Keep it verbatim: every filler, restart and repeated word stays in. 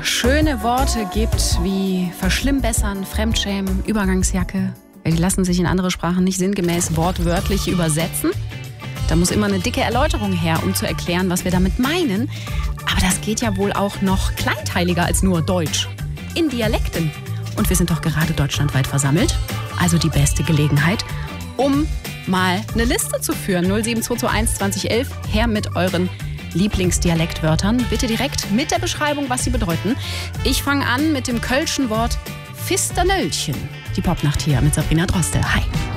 schöne Worte gibt wie verschlimmbessern, Fremdschämen, Übergangsjacke. Ja, die lassen sich in andere Sprachen nicht sinngemäß wortwörtlich übersetzen. Da muss immer eine dicke Erläuterung her, um zu erklären, was wir damit meinen. Aber das geht ja wohl auch noch kleinteiliger als nur Deutsch. In Dialekten. Und wir sind doch gerade deutschlandweit versammelt. Also die beste Gelegenheit, um mal eine Liste zu führen. null sieben zwei zwei eins zwanzig elf. Her mit euren Lieblingsdialektwörtern. Bitte direkt mit der Beschreibung, was sie bedeuten. Ich fange an mit dem kölschen Wort Fisternöllchen. Die Popnacht hier mit Sabrina Droste. Hi.